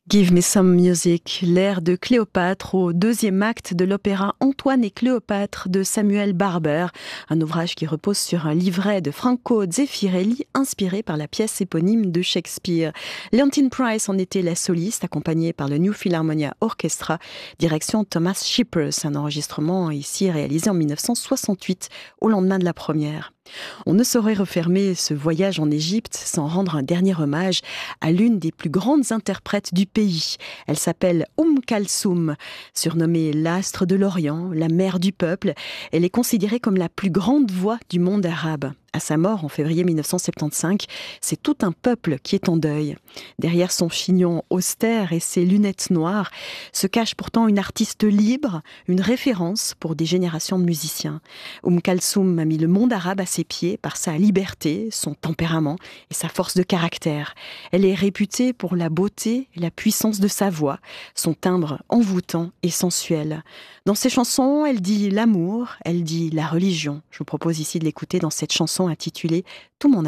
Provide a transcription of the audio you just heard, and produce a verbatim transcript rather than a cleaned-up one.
Give me some music, l'air de Cléopâtre au deuxième acte de l'opéra Antoine et Cléopâtre de Samuel Barber, un ouvrage qui repose sur un livret de Franco Zeffirelli inspiré par la pièce éponyme de Shakespeare. Leontyne Price en était la soliste, accompagnée par le New Philharmonia Orchestra, direction Thomas Shippers, un enregistrement ici réalisé en mille neuf cent soixante-huit, au lendemain de la première. On ne saurait refermer ce voyage en Égypte sans rendre un dernier hommage à l'une des plus grandes interprètes du pays. Elle s'appelle Oum Kalsoum, surnommée l'astre de l'Orient, la mère du peuple. Elle est considérée comme la plus grande voix du monde arabe. À sa mort en février mille neuf cent soixante-quinze, c'est tout un peuple qui est en deuil. Derrière son chignon austère et ses lunettes noires se cache pourtant une artiste libre, une référence pour des générations de musiciens. Oum Kalsoum a mis le monde arabe à ses pieds par sa liberté, son tempérament et sa force de caractère. Elle est réputée pour la beauté et la puissance de sa voix, son timbre envoûtant et sensuel. Dans ses chansons, elle dit l'amour, elle dit la religion. Je vous propose ici de l'écouter dans cette chanson intitulée « Tout mon amour ».